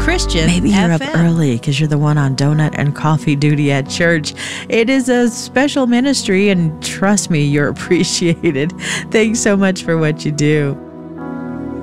Christian Maybe you're up FM. early because you're the one on donut and coffee duty at church. It is a special ministry, and trust me, you're appreciated. Thanks so much for what you do.